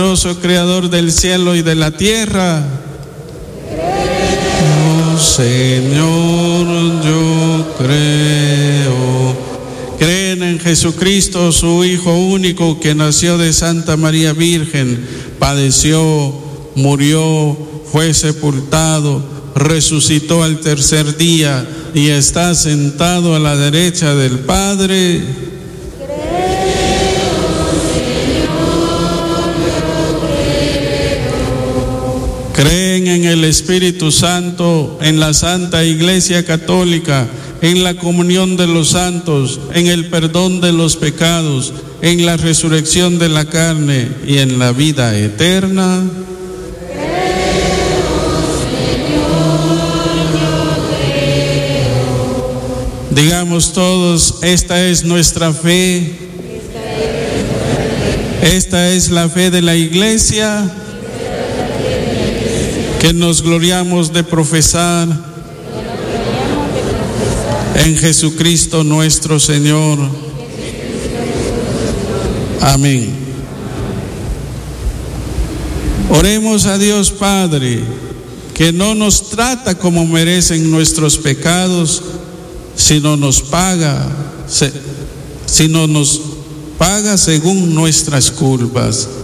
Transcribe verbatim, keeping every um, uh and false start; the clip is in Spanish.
Creador del cielo y de la tierra. Oh Señor, yo creo. Creen en Jesucristo, su Hijo único, que nació de Santa María Virgen, padeció, murió, fue sepultado, resucitó al tercer día y está sentado a la derecha del Padre. Creen en el Espíritu Santo, en la Santa Iglesia Católica, en la comunión de los santos, en el perdón de los pecados, en la resurrección de la carne y en la vida eterna. Digamos todos, esta es nuestra fe, esta es la fe de la Iglesia, que nos gloriamos de profesar en Jesucristo nuestro Señor. Amén. Oremos a Dios Padre, que no nos trata como merecen nuestros pecados, sino nos paga, sino nos paga según nuestras culpas.